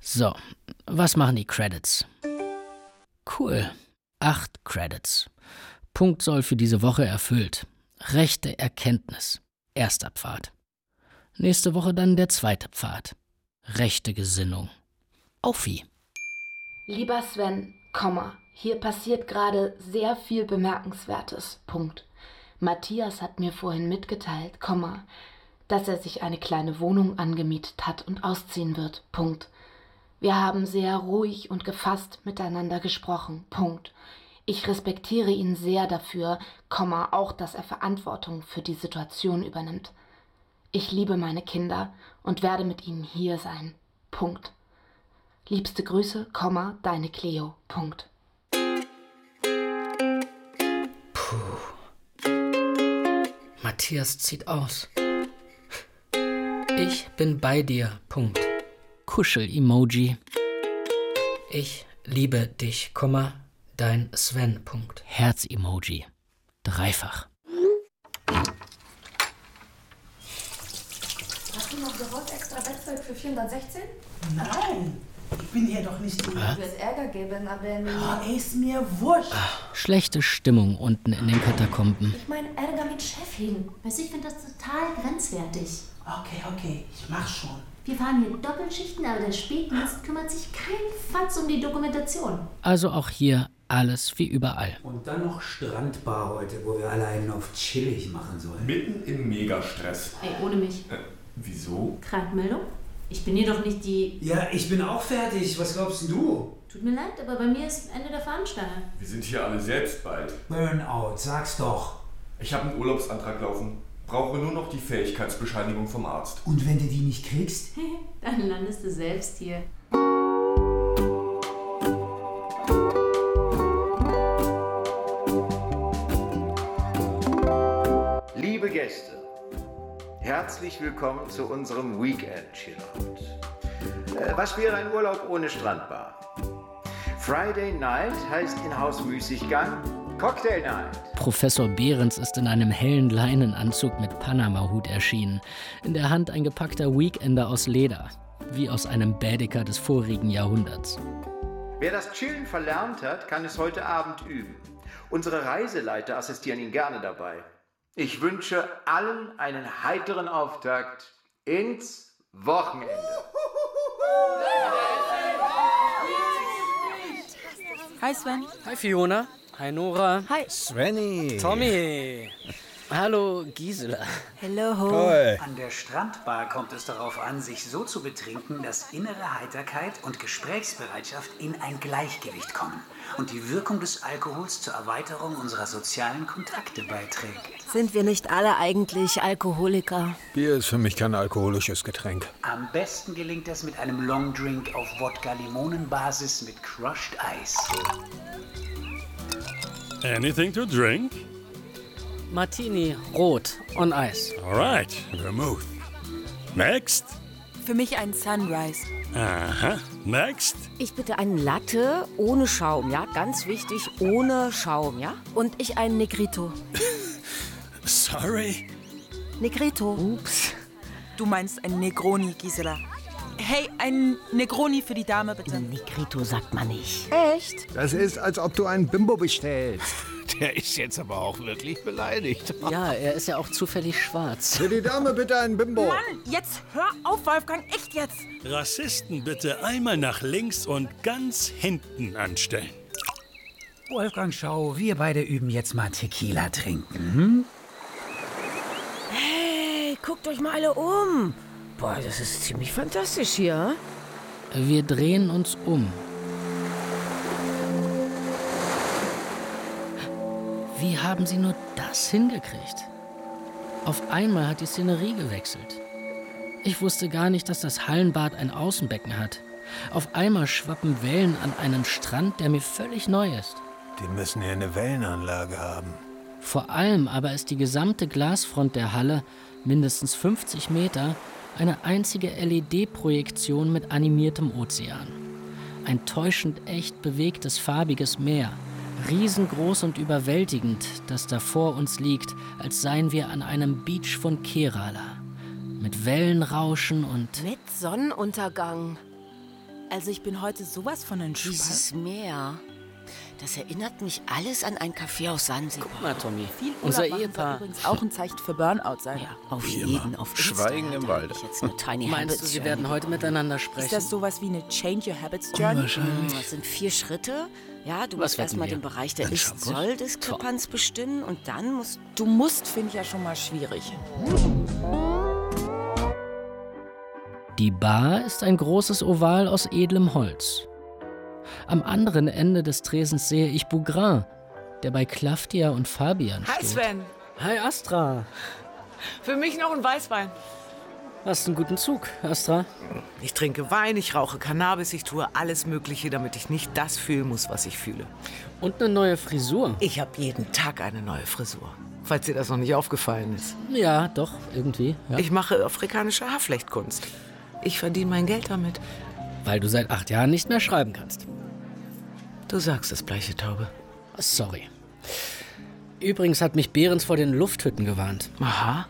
So, was machen die Credits? Cool, 8 Credits. Punkt soll für diese Woche erfüllt. Rechte Erkenntnis, 1. Pfad. Nächste Woche dann der 2. Pfad. Rechte Gesinnung. Auffi. Lieber Sven, hier passiert gerade sehr viel Bemerkenswertes. Punkt. Matthias hat mir vorhin mitgeteilt, dass er sich eine kleine Wohnung angemietet hat und ausziehen wird. Punkt. Wir haben sehr ruhig und gefasst miteinander gesprochen. Punkt. Ich respektiere ihn sehr dafür, auch, dass er Verantwortung für die Situation übernimmt. Ich liebe meine Kinder und werde mit ihnen hier sein. Punkt. Liebste Grüße, deine Cleo. Punkt. Matthias zieht aus. Ich bin bei dir. Punkt. Kuschel-Emoji. Ich liebe dich, dein Sven. Punkt. Herz-Emoji. Dreifach. Hast du noch gewollt extra Bettzeug für 416? Nein, ich bin hier doch nicht drin. Es wird Ärger geben, aber Ist mir wurscht. Schlechte Stimmung unten in den Katakomben. Ich meine Ärger mit Chefin. Weißt du, ich finde das total grenzwertig. Okay, ich mach schon. Wir fahren hier Doppelschichten, aber der Spätdienst kümmert sich kein Fatz um die Dokumentation. Also auch hier alles wie überall. Und dann noch Strandbar heute, wo wir alle einen auf chillig machen sollen. Mitten im Megastress. Ey, ohne mich. Wieso? Krankmeldung? Ich bin hier doch nicht die... Ja, ich bin auch fertig. Was glaubst du? Tut mir leid, aber bei mir ist Ende der Fahnenstange. Wir sind hier alle selbst bald. Burnout, sag's doch. Ich habe einen Urlaubsantrag laufen. Brauche nur noch die Fähigkeitsbescheinigung vom Arzt. Und wenn du die nicht kriegst? Dann landest du selbst hier. Liebe Gäste, herzlich willkommen zu unserem Weekend-Chillout. Was wäre ein Urlaub ohne Strandbar? Friday Night heißt in-house Müßiggang Cocktail Night. Professor Behrens ist in einem hellen Leinenanzug mit Panama-Hut erschienen. In der Hand ein gepackter Weekender aus Leder. Wie aus einem Baedeker des vorigen Jahrhunderts. Wer das Chillen verlernt hat, kann es heute Abend üben. Unsere Reiseleiter assistieren Ihnen gerne dabei. Ich wünsche allen einen heiteren Auftakt ins Wochenende. Hi Sven. Hi Fiona. Hi Nora. Hi. Svenny. Tommy. Hallo Gisela. Hello. Hi. An der Strandbar kommt es darauf an, sich so zu betrinken, dass innere Heiterkeit und Gesprächsbereitschaft in ein Gleichgewicht kommen und die Wirkung des Alkohols zur Erweiterung unserer sozialen Kontakte beiträgt. Sind wir nicht alle eigentlich Alkoholiker? Bier ist für mich kein alkoholisches Getränk. Am besten gelingt das mit einem Longdrink auf Wodka-Limonenbasis mit Crushed Ice. Anything to drink? Martini, rot, on ice. Alright, vermouth. Next? Für mich ein Sunrise. Aha, next? Ich bitte einen Latte ohne Schaum, ja? Ganz wichtig, ohne Schaum, ja? Und ich einen Negrito. Sorry? Negrito. Ups. Du meinst ein Negroni, Gisela. Hey, ein Negroni für die Dame, bitte. Negrito sagt man nicht. Echt? Das ist, als ob du einen Bimbo bestellst. Der ist jetzt aber auch wirklich beleidigt. Ja, er ist ja auch zufällig schwarz. Für die Dame bitte einen Bimbo. Mann, jetzt hör auf, Wolfgang, echt jetzt. Rassisten bitte einmal nach links und ganz hinten anstellen. Wolfgang, schau, wir beide üben jetzt mal Tequila trinken. Hey, guckt euch mal alle um. Boah, das ist ziemlich fantastisch hier. Wir drehen uns um. Wie haben sie nur das hingekriegt? Auf einmal hat die Szenerie gewechselt. Ich wusste gar nicht, dass das Hallenbad ein Außenbecken hat. Auf einmal schwappen Wellen an einen Strand, der mir völlig neu ist. Die müssen hier eine Wellenanlage haben. Vor allem aber ist die gesamte Glasfront der Halle, mindestens 50 Meter, eine einzige LED-Projektion mit animiertem Ozean. Ein täuschend echt bewegtes, farbiges Meer. Riesengroß und überwältigend, das da vor uns liegt, als seien wir an einem Beach von Kerala. Mit Wellenrauschen und... Mit Sonnenuntergang. Also ich bin heute sowas von entspannt. Dieses Meer, das erinnert mich alles an ein Café aus Sansibar. Guck mal, Tommy, Viel unser Urlaub machen Ehepaar. soll übrigens auch ein Zeichen für Burnout sein. Ja, auf jeden, auf Insta. Schweigen im Walde. Jetzt eine Tiny Meinst Habits du, sie Journey. werden heute miteinander sprechen? Ist das sowas wie eine Change Your Habits Journey? Das sind 4 Schritte. Ja, du Was musst wetten erstmal wir? den Bereich der Ein Shampoos? Ist-Soll-Diskrepanz bestimmen und dann musst Du musst, finde ich ja schon mal schwierig. Die Bar ist ein großes Oval aus edlem Holz. Am anderen Ende des Tresens sehe ich Bougrain, der bei Klaftia und Fabian Hi steht. Sven, Hi Astra. für mich noch ein Weißwein. Hast einen guten Zug, Astra. Ich trinke Wein, ich rauche Cannabis, ich tue alles Mögliche, damit ich nicht das fühlen muss, was ich fühle. Und eine neue Frisur. Ich habe jeden Tag eine neue Frisur, falls dir das noch nicht aufgefallen ist. Ja, doch, irgendwie. Ja. Ich mache afrikanische Haarflechtkunst. Ich verdiene mein Geld damit. Weil du seit 8 Jahren nicht mehr schreiben kannst. Du sagst es, bleiche Taube. Sorry. Übrigens hat mich Behrens vor den Lufthütten gewarnt. Aha.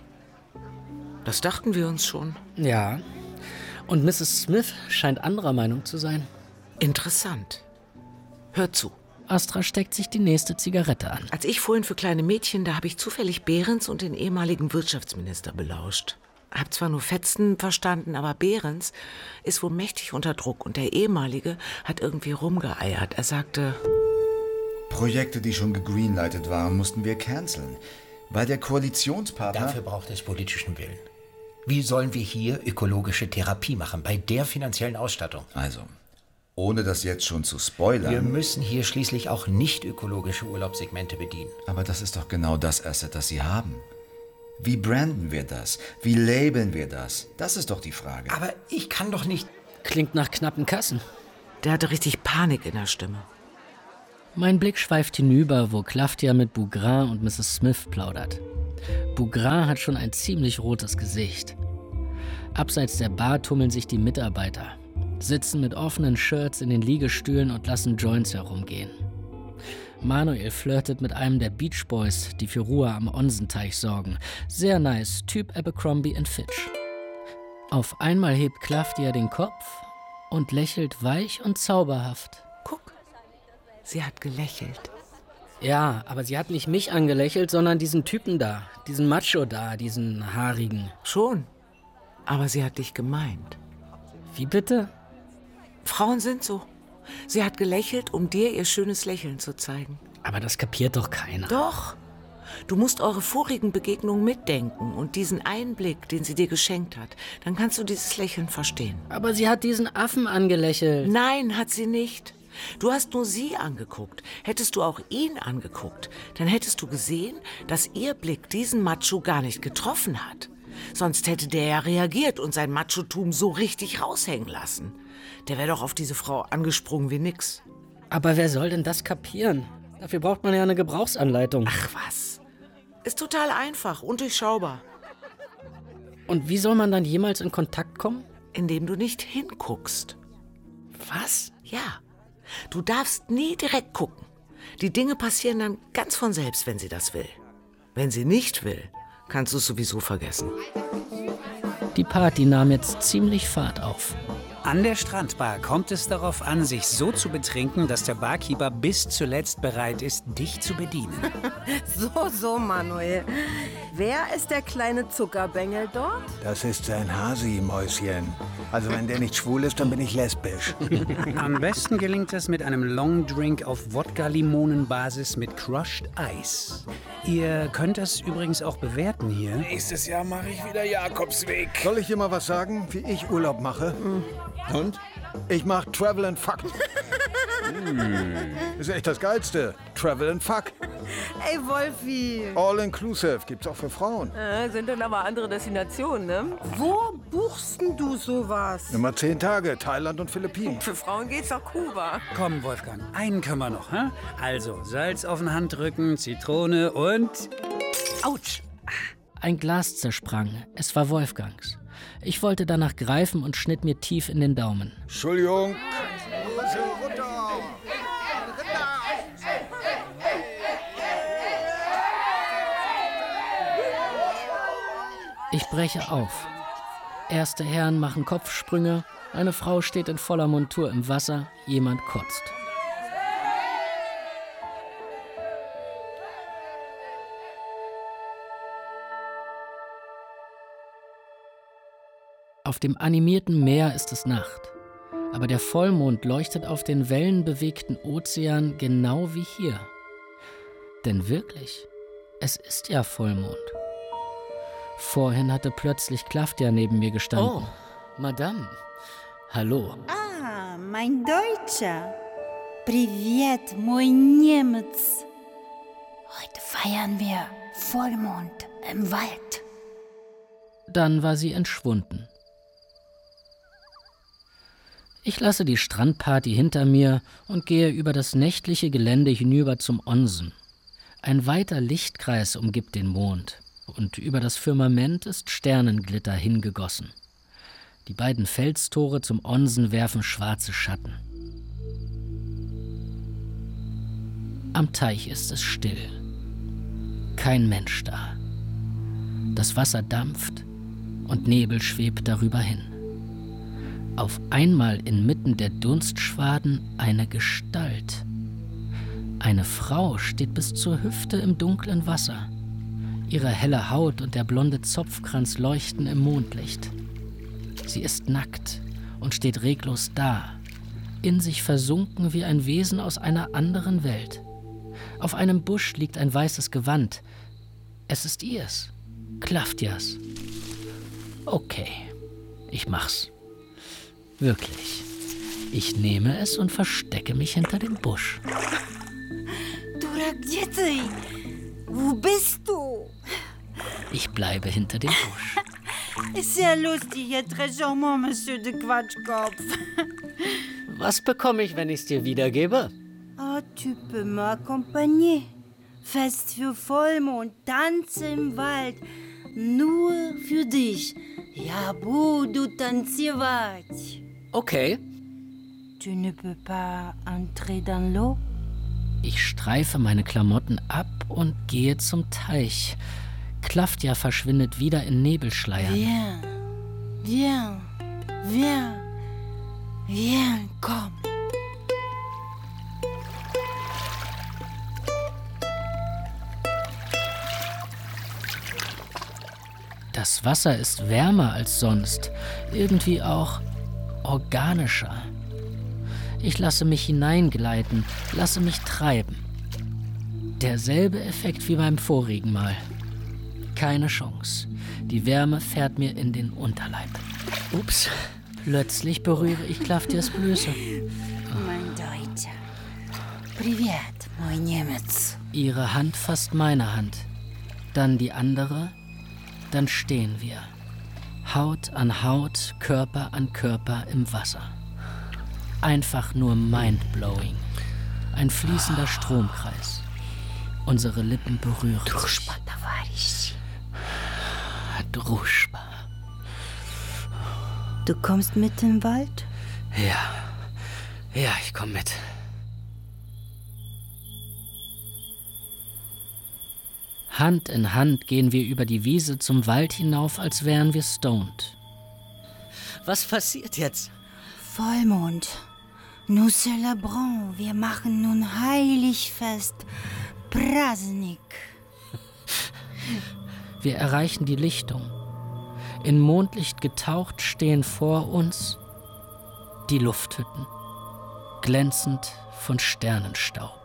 Das dachten wir uns schon. Ja. Und Mrs. Smith scheint anderer Meinung zu sein. Interessant. Hör zu. Astra steckt sich die nächste Zigarette an. Als ich vorhin für kleine Mädchen, da habe ich zufällig Behrens und den ehemaligen Wirtschaftsminister belauscht. Hab zwar nur Fetzen verstanden, aber Behrens ist wohl mächtig unter Druck und der ehemalige hat irgendwie rumgeeiert. Er sagte... Projekte, die schon gegreenlightet waren, mussten wir canceln, weil der Koalitionspartner... Dafür braucht es politischen Willen. Wie sollen wir hier ökologische Therapie machen, bei der finanziellen Ausstattung? Also, ohne das jetzt schon zu spoilern... Wir müssen hier schließlich auch nicht ökologische Urlaubssegmente bedienen. Aber das ist doch genau das Asset, das Sie haben. Wie branden wir das? Wie labeln wir das? Das ist doch die Frage. Aber ich kann doch nicht... Klingt nach knappen Kassen. Der hatte richtig Panik in der Stimme. Mein Blick schweift hinüber, wo Klaftia mit Bougrain und Mrs. Smith plaudert. Bougrain hat schon ein ziemlich rotes Gesicht. Abseits der Bar tummeln sich die Mitarbeiter, sitzen mit offenen Shirts in den Liegestühlen und lassen Joints herumgehen. Manuel flirtet mit einem der Beach Boys, die für Ruhe am Onsenteich sorgen. Sehr nice, Typ Abercrombie & Fitch. Auf einmal hebt Klaftia den Kopf und lächelt weich und zauberhaft. Guck, sie hat gelächelt. Ja, aber sie hat nicht mich angelächelt, sondern diesen Typen da, diesen Macho da, diesen haarigen. Schon, aber sie hat dich gemeint. Wie bitte? Frauen sind so. Sie hat gelächelt, um dir ihr schönes Lächeln zu zeigen. Aber das kapiert doch keiner. Doch. Du musst eure vorigen Begegnungen mitdenken und diesen Einblick, den sie dir geschenkt hat. Dann kannst du dieses Lächeln verstehen. Aber sie hat diesen Affen angelächelt. Nein, hat sie nicht. Du hast nur sie angeguckt. Hättest du auch ihn angeguckt, dann hättest du gesehen, dass ihr Blick diesen Macho gar nicht getroffen hat. Sonst hätte der ja reagiert und sein Machotum so richtig raushängen lassen. Der wäre doch auf diese Frau angesprungen wie nix. Aber wer soll denn das kapieren? Dafür braucht man ja eine Gebrauchsanleitung. Ach was. Ist total einfach und durchschaubar. Und wie soll man dann jemals in Kontakt kommen? Indem du nicht hinguckst. Was? Ja. Du darfst nie direkt gucken. Die Dinge passieren dann ganz von selbst, wenn sie das will. Wenn sie nicht will, kannst du es sowieso vergessen. Die Party nahm jetzt ziemlich Fahrt auf. An der Strandbar kommt es darauf an, sich so zu betrinken, dass der Barkeeper bis zuletzt bereit ist, dich zu bedienen. So, Manuel. Wer ist der kleine Zuckerbengel dort? Das ist sein Hasi-Mäuschen. Also wenn der nicht schwul ist, dann bin ich lesbisch. Am besten gelingt es mit einem Long Drink auf Wodka-Limonenbasis mit Crushed Ice. Ihr könnt es übrigens auch bewerten hier. Nächstes Jahr mache ich wieder Jakobsweg. Soll ich dir mal was sagen, wie ich Urlaub mache? Und? Ich mache Travel and Fuck. Ist echt das Geilste. Travel and Fuck. Ey, Wolfi. All inclusive. Gibt's auch für Frauen. Sind dann aber andere Destinationen, ne? Wo buchst denn du sowas? Immer 10 Tage. Thailand und Philippinen. Für Frauen geht's nach Kuba. Komm, Wolfgang, einen können wir noch. Hä? Also, Salz auf den Handrücken, Zitrone und... Autsch! Ein Glas zersprang. Es war Wolfgangs. Ich wollte danach greifen und schnitt mir tief in den Daumen. Entschuldigung. Ich breche auf. Erste Herren machen Kopfsprünge, eine Frau steht in voller Montur im Wasser, jemand kotzt. Auf dem animierten Meer ist es Nacht, aber der Vollmond leuchtet auf den wellenbewegten Ozean genau wie hier. Denn wirklich, es ist ja Vollmond. Vorhin hatte plötzlich Klaftia neben mir gestanden. Oh, Madame, hallo. Ah, mein Deutscher. Привет, мой Немец. Heute feiern wir Vollmond im Wald. Dann war sie entschwunden. Ich lasse die Strandparty hinter mir und gehe über das nächtliche Gelände hinüber zum Onsen. Ein weiter Lichtkreis umgibt den Mond und über das Firmament ist Sternenglitter hingegossen. Die beiden Felstore zum Onsen werfen schwarze Schatten. Am Teich ist es still. Kein Mensch da. Das Wasser dampft und Nebel schwebt darüber hin. Auf einmal inmitten der Dunstschwaden eine Gestalt. Eine Frau steht bis zur Hüfte im dunklen Wasser. Ihre helle Haut und der blonde Zopfkranz leuchten im Mondlicht. Sie ist nackt und steht reglos da, in sich versunken wie ein Wesen aus einer anderen Welt. Auf einem Busch liegt ein weißes Gewand. Es ist ihrs, Klaftias. Okay, ich mach's. Wirklich. Ich nehme es und verstecke mich hinter dem Busch. Duragietei, wo bist du? Ich bleibe hinter dem Busch. Ist ja lustig, ihr très charmant, Monsieur de Quatschkopf. Was bekomme ich, wenn ich es dir wiedergebe? Oh, tu peux m'accompagner. Fest für Vollmond, Tanz im Wald. Nur für dich. Ja, du tanzierst. Okay. Tu ne peux pas entrer dans l'eau? Ich streife meine Klamotten ab und gehe zum Teich. Klaftia verschwindet wieder in Nebelschleiern. Viens, komm. Das Wasser ist wärmer als sonst, irgendwie auch organischer. Ich lasse mich hineingleiten, lasse mich treiben. Derselbe Effekt wie beim vorigen Mal. Keine Chance. Die Wärme fährt mir in den Unterleib. Ups, plötzlich berühre ich Klaftias Blöße. Mein Deutscher. Привет, мой Немец. Ihre Hand fasst meine Hand. Dann die andere. Dann stehen wir. Haut an Haut, Körper an Körper im Wasser. Einfach nur mindblowing. Ein fließender Stromkreis. Unsere Lippen berühren sich. Druschba. Du kommst mit im Wald? Ja, ich komm mit. Hand in Hand gehen wir über die Wiese zum Wald hinauf, als wären wir stoned. Was passiert jetzt? Vollmond. Nous célébrons. Wir machen nun Heiligfest. Prazdnik. Wir erreichen die Lichtung. In Mondlicht getaucht stehen vor uns die Lufthütten, glänzend von Sternenstaub.